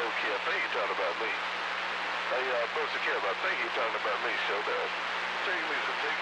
okay, I think you're talking about me. Hey, boss, I care about, I think you're talking about me, so, take me to